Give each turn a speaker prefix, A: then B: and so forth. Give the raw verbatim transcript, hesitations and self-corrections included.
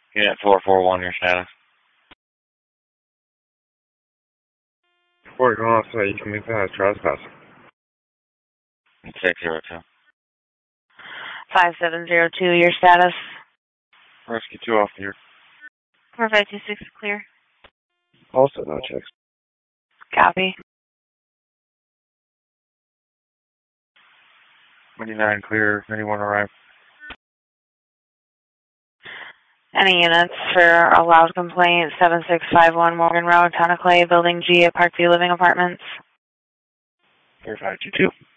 A: Unit four four one, your status.
B: Before you go off site, you can make that as trespassing.
A: six zero two.
C: five seven zero two, your status.
B: Rescue two off here.
C: four five two six, clear.
B: Also no checks.
C: Copy.
B: twenty-nine clear, anyone arrive?
C: Any units for a loud complaint, seven six five one Morgan Road, Town of Clay, Building G at Parkview Living Apartments.
B: four five two two.